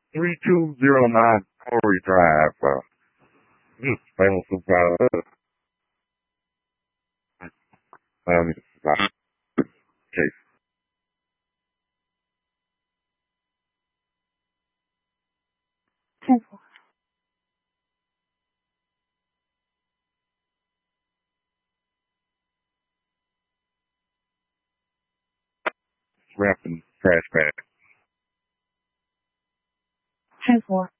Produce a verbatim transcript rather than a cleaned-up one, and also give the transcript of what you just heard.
three two zero nine Corey Drive. Uh, this is famous about um, case. ten four. Wrapped in trash bag. ten four.